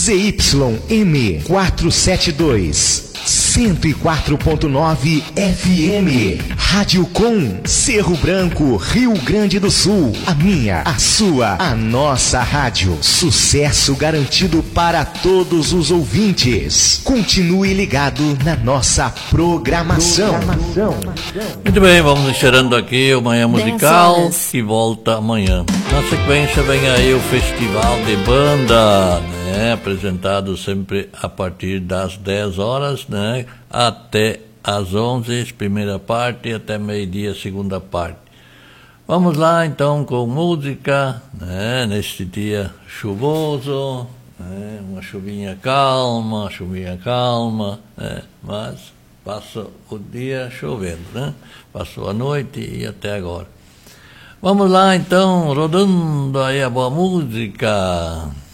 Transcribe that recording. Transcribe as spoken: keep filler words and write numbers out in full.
Z Y M quatrocentos e setenta e dois, cento e quatro ponto nove F M. Rádio Com, Cerro Branco, Rio Grande do Sul. A minha, a sua, a nossa rádio. Sucesso garantido para todos os ouvintes. Continue ligado na nossa programação. programação. Muito bem, vamos encerrando aqui o Manhã Musical, que volta amanhã. Na sequência vem aí o Festival de Banda, né, apresentado sempre a partir das dez horas, né, até às onze, primeira parte, até meio-dia, segunda parte. Vamos lá então com música, né, neste dia chuvoso, né, uma chuvinha calma, uma chuvinha calma, né, mas passa o dia chovendo, né? Passou a noite e até agora. Vamos lá então, rodando aí a boa música.